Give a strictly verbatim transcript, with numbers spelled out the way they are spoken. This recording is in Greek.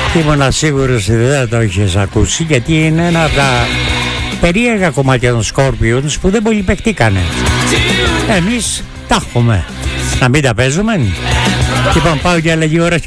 Ήμουν σίγουρος ότι δεν το είχες ακούσει, γιατί είναι ένα από τα περίεργα κομμάτια των Scorpions που δεν πολύ παιχτήκανε. Εμείς τα έχουμε. Να μην τα παίζουμε. Λοιπόν, πάω για λίγη ώρα.